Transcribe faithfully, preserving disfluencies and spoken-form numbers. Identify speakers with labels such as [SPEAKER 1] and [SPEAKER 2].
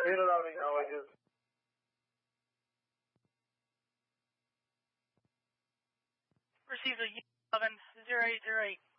[SPEAKER 1] Radar routing now, I guess.
[SPEAKER 2] Received a eleven zero eight zero eight.